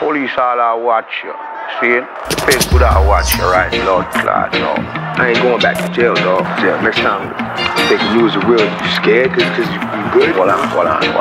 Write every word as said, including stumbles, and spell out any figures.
police all are watch you. See? The face good I watch you, right? Lord Clad, no. I ain't going back to jail, dog. Yeah, next time they can use the real, you scared because you, you good? Hold on, hold on, hold on.